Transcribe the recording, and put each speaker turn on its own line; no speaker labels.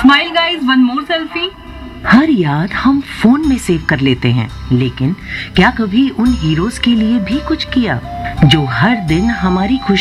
Smile guys, one more selfie.
हर याद हम phone में सेव कर लेते हैं, लेकिन क्या कभी उन हीरोज के लिए भी कुछ किया जो हर दिन हमारी खुशी